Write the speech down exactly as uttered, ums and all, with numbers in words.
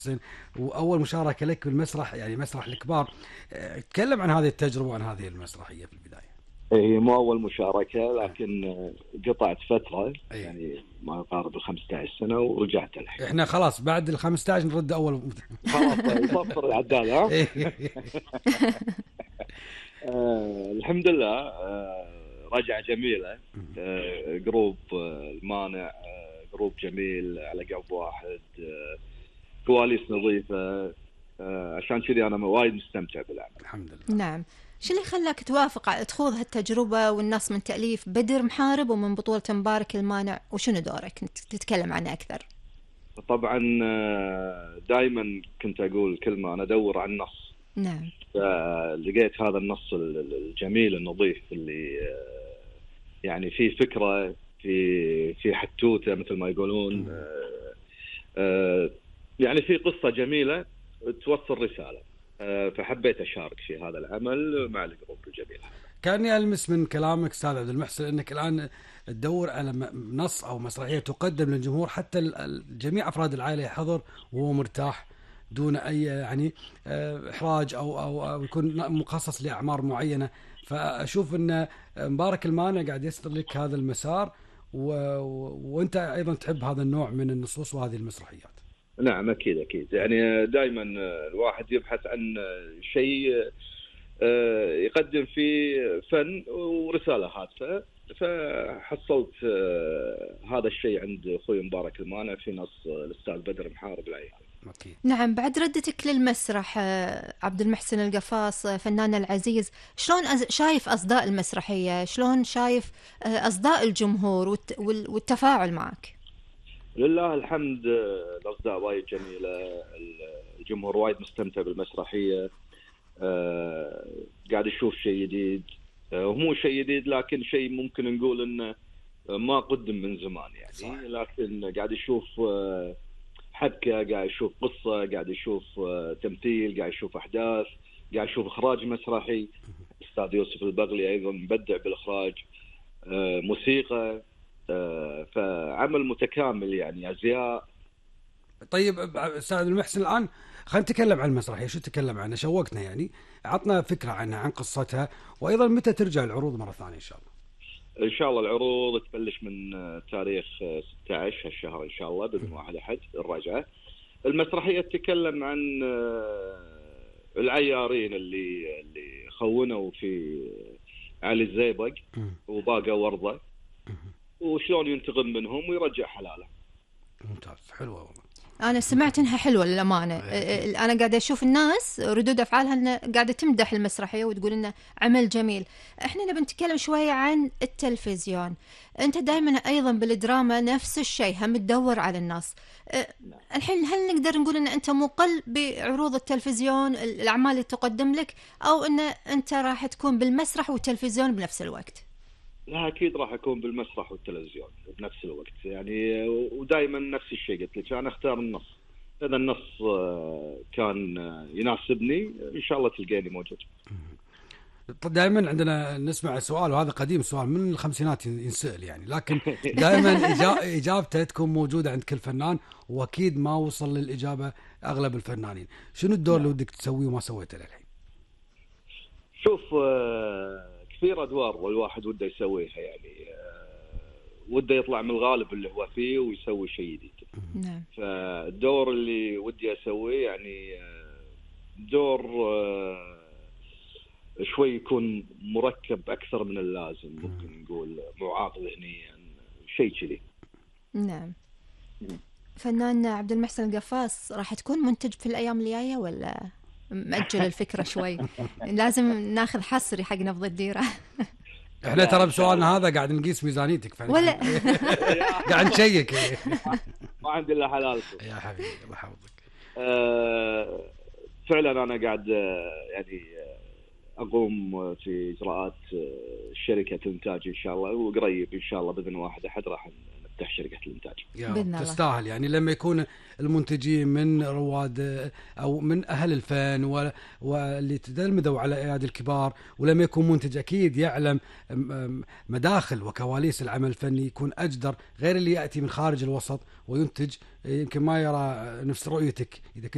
زين. واول مشاركه لك بالمسرح، يعني مسرح الكبار. آه، تكلم عن هذه التجربه وعن هذه المسرحيه في البدايه. هي مو أول مشاركة، آه. لكن قطعت فترة اي. يعني ما يقارب ال خمسة عشر سنة ورجعت الحين. احنا خلاص بعد ال خمسة عشر نرد اول. خلاص يصفر العداد ها. إيه. آه الحمد لله. آه رجعة جميلة. آه جروب آه المانع، آه جروب جميل على قلب واحد، آه كواليس نظيفة. آه عشان كذي أنا وايد مستمتع بالعمل. الحمد لله. نعم. شو اللي خلاك توافق ع- تخوض هالتجربة، والنص من تأليف بدر محارب ومن بطولة مبارك المانع، وشنو دورك تتكلم عنه أكثر؟ طبعا دائما كنت أقول كلمة، أنا أدور عن النص. نعم. لقيت هذا النص الجميل النظيف اللي يعني فيه فكرة، في في حتوتة مثل ما يقولون. يعني في قصة جميلة توصل رسالة. فحبيت أشارك في هذا العمل مع الجروب الجميل. كاني ألمس من كلامك أستاذ عبد المحسن أنك الآن تدور على م- نص أو مسرحية تقدم للجمهور، حتى ال- ال- جميع أفراد العائلة يحضر وهو مرتاح دون أي يعني آه، إحراج أو أو أو يكون مخصص لأعمار معينة. فأشوف أن مبارك المانع قاعد يسر لك هذا المسار، و... و... وأنت أيضا تحب هذا النوع من النصوص وهذه المسرحيات. نعم أكيد أكيد. يعني دائما الواحد يبحث عن شيء يقدم فيه فن ورسالة هادفة، فحصلت هذا الشيء عند أخوي مبارك المانع في نص الأستاذ بدر محارب العيال. أكيد. نعم. بعد ردتك للمسرح آه، عبد المحسن القفاص، آه، فنان العزيز، شلون أز- شايف أصداء المسرحية؟ شلون شايف آه، أصداء الجمهور والت- وال- والتفاعل معك؟ لله الحمد. الأصداء وايد جميلة، الجمهور وايد مستمتع بالمسرحية. أه قاعد يشوف شيء جديد. أه مو شيء جديد، لكن شيء ممكن نقول إنه ما قدم من زمان يعني. صح. لكن قاعد يشوف أه حبكة، قاعد يشوف قصة، قاعد يشوف أه تمثيل، قاعد يشوف أحداث، قاعد يشوف إخراج مسرحي. أستاذ يوسف البغلي أيضا مبدع بالإخراج. أه موسيقى. أه فعمل متكامل يعني، أزياء. طيب أستاذ عبد المحسن، الآن خلينا نتكلم عن المسرحية. شو تكلم عنها؟ شوقتنا يعني، عطنا فكرة عنها، عن قصتها، وأيضا متى ترجع العروض مرة ثانية إن شاء الله؟ إن شاء الله العروض تبلش من تاريخ ستة عشر هالشهر إن شاء الله بإذن واحد أحد الرجعة. المسرحية تتكلم عن العيارين اللي اللي خونوا في علي الزيبق وباقى ورضة، وشلون ينتقم منهم ويرجع حلاله. ممتاز، حلوة والله. أنا سمعت إنها حلوة للأمانة. آه، أنا قاعدة أشوف الناس ردود أفعالها إنها قاعدة تمدح المسرحية وتقول إنه عمل جميل. إحنا نبي نتكلم شوية عن التلفزيون. أنت دائما أيضا بالدراما نفس الشيء، هم تدور على الناس. آه، الحين هل نقدر نقول إن أنت مقل بعروض التلفزيون، الأعمال اللي تقدم لك، أو إن أنت راح تكون بالمسرح والتلفزيون بنفس الوقت؟ لا أكيد راح أكون بالمسرح والتلفزيون بنفس الوقت يعني. ودائما نفس الشيء قلت لك، أنا أختار النص. إذا النص كان يناسبني إن شاء الله تلقاني موجود. دائما عندنا نسمع سؤال، وهذا قديم، سؤال من الخمسينات ينسأل يعني، لكن دائما إجابته تكون موجودة عند كل فنان، وأكيد ما وصل للإجابة أغلب الفنانين. شنو الدور اللي ودك تسويه وما سويته للحين؟ شوف، كثير أدوار والواحد وده يسويها يعني. وده يطلع من الغالب اللي هو فيه ويسوي شيء جديد. نعم. فالدور اللي ودي أسويه يعني دور شوي يكون مركب أكثر من اللازم، ممكن نقول معاق ذهنيا، شيء كذي. نعم. فنان عبد المحسن القفاص، راح تكون منتج في الأيام الجاية ولا مأجل الفكرة شوي؟ لازم ناخذ حصري حق نبض الديرة. احنا ترى بسؤالنا هذا قاعد نقيس ميزانيتك ولا قاعد نشيك. ما عندي الا حلالكم يا حبيبي، الله يحفظك. أه فعلا انا قاعد يعني اقوم في اجراءات شركه الانتاج ان شاء الله، وقريب ان شاء الله باذن واحد احد راح نفتح شركه الانتاج. يا تستاهل يعني، لما يكون المنتجين من رواد او من اهل الفن واللي تلمذوا على ايادي الكبار، ولما يكون منتج اكيد يعلم مداخل وكواليس العمل الفني، يكون اجدر غير اللي ياتي من خارج الوسط وينتج يمكن ما يرى نفس رؤيتك. اذا كنت